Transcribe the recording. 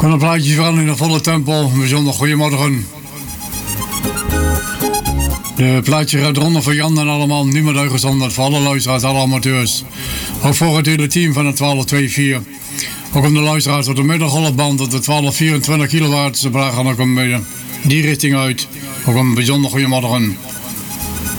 Gewoon een plaatje van in een volle tempo. Een bijzonder goeiemorgen. De plaatje gaat eronder voor Jan en allemaal niet meer uitgezonderd. Voor alle luisteraars, alle amateurs. Ook voor het hele team van de 1224. Ook om de luisteraars op de middengolfband op de 1224 kilowatt. Ze braken ook die richting uit. Ook een bijzonder goeiemorgen.